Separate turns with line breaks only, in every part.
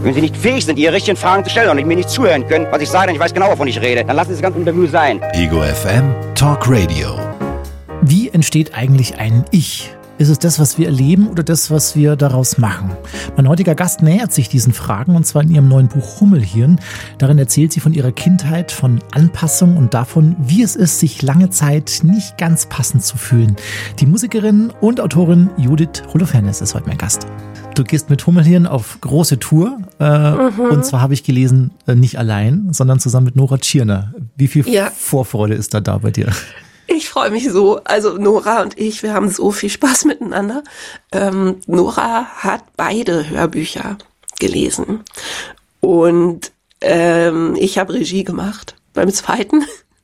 Wenn Sie nicht fähig sind, Ihre richtigen Fragen zu stellen und mir nicht zuhören können, was ich sage, denn ich weiß genau, wovon ich rede, dann lassen Sie das ganze Interview sein.
Ego FM Talk Radio.
Wie entsteht eigentlich ein Ich? Ist es das, was wir erleben oder das, was wir daraus machen? Mein heutiger Gast nähert sich diesen Fragen und zwar in ihrem neuen Buch Hummelhirn. Darin erzählt sie von ihrer Kindheit, von Anpassung und davon, wie es ist, sich lange Zeit nicht ganz passend zu fühlen. Die Musikerin und Autorin Judith Holofernes ist heute mein Gast. Du gehst mit Hummelhirn auf große Tour und zwar habe ich gelesen, nicht allein, sondern zusammen mit Nora Tschirner. Wie viel Vorfreude ist da bei dir?
Ich freue mich so. Also Nora und ich, wir haben so viel Spaß miteinander. Nora hat beide Hörbücher gelesen und ich habe Regie gemacht beim zweiten.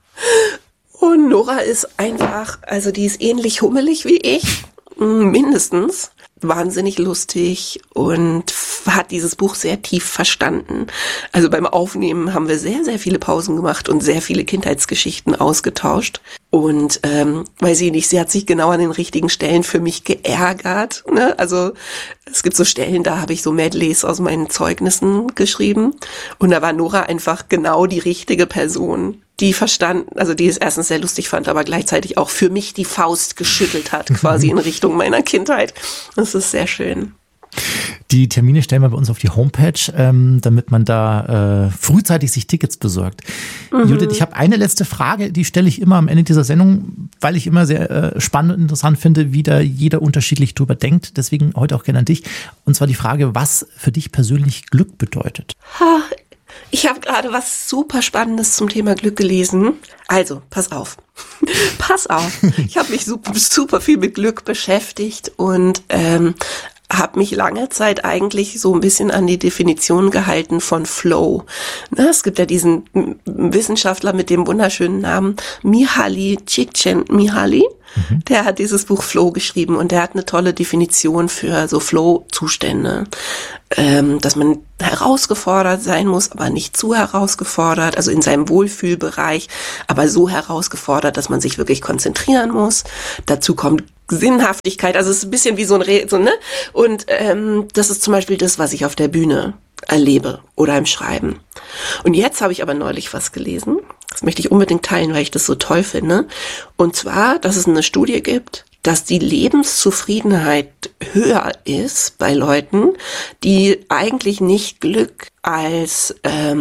Und Nora ist einfach, also die ist ähnlich hummelig wie ich, mindestens. Wahnsinnig lustig und hat dieses Buch sehr tief verstanden. Also beim Aufnehmen haben wir sehr, sehr viele Pausen gemacht und sehr viele Kindheitsgeschichten ausgetauscht. Und weiß ich nicht, sie hat sich genau an den richtigen Stellen für mich geärgert. Ne? Also es gibt so Stellen, da habe ich so Medleys aus meinen Zeugnissen geschrieben. Und da war Nora einfach genau die richtige Person, die verstanden, also die es erstens sehr lustig fand, aber gleichzeitig auch für mich die Faust geschüttelt hat, quasi in Richtung meiner Kindheit. Das ist sehr schön.
Die Termine stellen wir bei uns auf die Homepage, damit man da frühzeitig sich Tickets besorgt. Judith, ich habe eine letzte Frage, die stelle ich immer am Ende dieser Sendung, weil ich immer sehr spannend und interessant finde, wie da jeder unterschiedlich drüber denkt. Deswegen heute auch gerne an dich. Und zwar die Frage, was für dich persönlich Glück bedeutet.
Ich habe gerade was super Spannendes zum Thema Glück gelesen. Also, pass auf. Pass auf. Ich habe mich super viel mit Glück beschäftigt und habe mich lange Zeit eigentlich so ein bisschen an die Definition gehalten von Flow. Na, es gibt ja diesen Wissenschaftler mit dem wunderschönen Namen Mihaly Csikszentmihalyi. Der hat dieses Buch Flow geschrieben und der hat eine tolle Definition für so Flow-Zustände, dass man herausgefordert sein muss, aber nicht zu herausgefordert, also in seinem Wohlfühlbereich, aber so herausgefordert, dass man sich wirklich konzentrieren muss. Dazu kommt Sinnhaftigkeit, also es ist ein bisschen wie so ein ne? Und das ist zum Beispiel das, was ich auf der Bühne erlebe oder im Schreiben. Und jetzt habe ich aber neulich was gelesen. Das möchte ich unbedingt teilen, weil ich das so toll finde. Und zwar, dass es eine Studie gibt, dass die Lebenszufriedenheit höher ist bei Leuten, die eigentlich nicht Glück als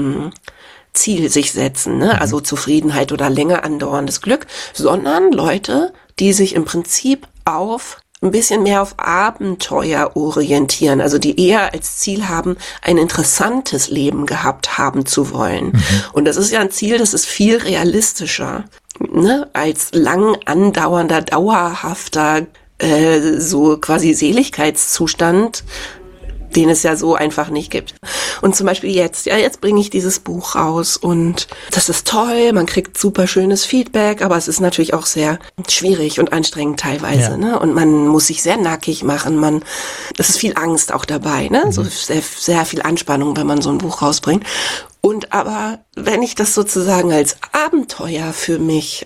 Ziel sich setzen, ne? Also Zufriedenheit oder länger andauerndes Glück, sondern Leute, die sich im Prinzip ein bisschen mehr auf Abenteuer orientieren, also die eher als Ziel haben, ein interessantes Leben gehabt haben zu wollen. Und das ist ja ein Ziel, das ist viel realistischer, ne, als lang andauernder, dauerhafter, so quasi Seligkeitszustand, den es ja so einfach nicht gibt. Und zum Beispiel jetzt bringe ich dieses Buch raus und das ist toll, man kriegt super schönes Feedback, aber es ist natürlich auch sehr schwierig und anstrengend teilweise, ne? Und man muss sich sehr nackig machen, das ist viel Angst auch dabei, ne? So sehr, sehr viel Anspannung, wenn man so ein Buch rausbringt. Aber wenn ich das sozusagen als Abenteuer für mich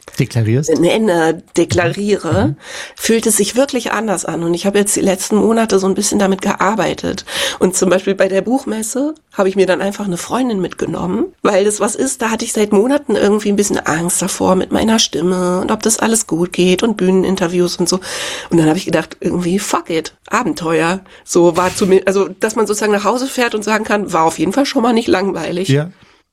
deklariere, fühlt es sich wirklich anders an. Und ich habe jetzt die letzten Monate so ein bisschen damit gearbeitet. Und zum Beispiel bei der Buchmesse habe ich mir dann einfach eine Freundin mitgenommen, weil das was ist, da hatte ich seit Monaten irgendwie ein bisschen Angst davor mit meiner Stimme und ob das alles gut geht und Bühneninterviews und so. Und dann habe ich gedacht, irgendwie fuck it, Abenteuer. So war zu mir, also dass man sozusagen nach Hause fährt und sagen kann, war auf jeden Fall schon mal nicht langweilig.
Ja.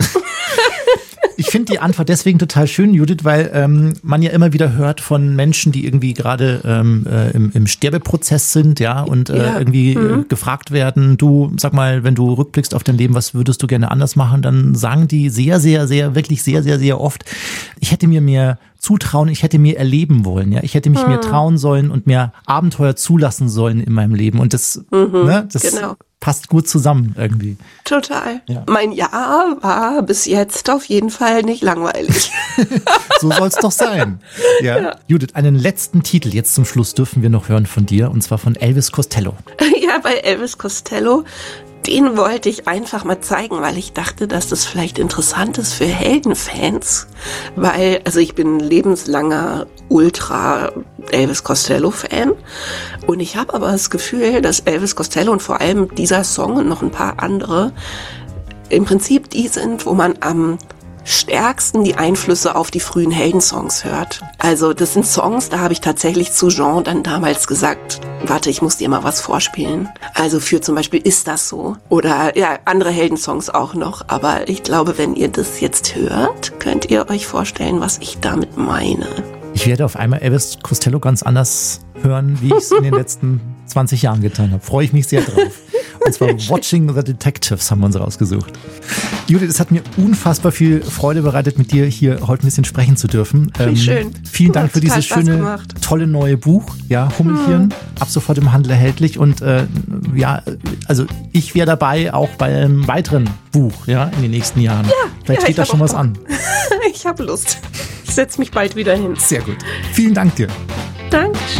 Ich finde die Antwort deswegen total schön, Judith, weil man ja immer wieder hört von Menschen, die irgendwie gerade im Sterbeprozess sind, ja, und irgendwie gefragt werden, du, sag mal, wenn du rückblickst auf dein Leben, was würdest du gerne anders machen, dann sagen die wirklich sehr oft, ich hätte mir mehr zutrauen, ich hätte mir erleben wollen, ja, ich hätte mich mehr trauen sollen und mehr Abenteuer zulassen sollen in meinem Leben und das
genau.
Passt gut zusammen irgendwie.
Total. Ja. Mein Jahr war bis jetzt auf jeden Fall nicht langweilig.
So soll es doch sein. Ja. Judith, einen letzten Titel jetzt zum Schluss dürfen wir noch hören von dir, und zwar von Elvis Costello.
Ja, bei Elvis Costello den wollte ich einfach mal zeigen, weil ich dachte, dass das vielleicht interessant ist für Heldenfans. Weil, also ich bin lebenslanger Ultra Elvis Costello-Fan. Und ich habe aber das Gefühl, dass Elvis Costello und vor allem dieser Song und noch ein paar andere im Prinzip die sind, wo man am stärksten die Einflüsse auf die frühen Heldensongs hört. Also das sind Songs, da habe ich tatsächlich zu Jean dann damals gesagt, warte, ich muss dir mal was vorspielen. Also für zum Beispiel Ist das so? Oder ja, andere Heldensongs auch noch. Aber ich glaube, wenn ihr das jetzt hört, könnt ihr euch vorstellen, was ich damit meine.
Ich werde auf einmal Elvis Costello ganz anders hören, wie ich es in den letzten 20 Jahren getan habe. Freue ich mich sehr drauf. Und zwar Watching the Detectives haben wir uns rausgesucht. Judith, es hat mir unfassbar viel Freude bereitet, mit dir hier heute ein bisschen sprechen zu dürfen.
Schön.
Vielen Dank für dieses schöne, tolle neue Buch. Ja, Hummelhirn, ab sofort im Handel erhältlich. Und ja, also ich wäre dabei, auch bei einem weiteren Buch, ja, in den nächsten Jahren. Ja, vielleicht steht da schon was an.
Ich habe Lust. Ich setze mich bald wieder hin.
Sehr gut. Vielen Dank dir.
Dankeschön.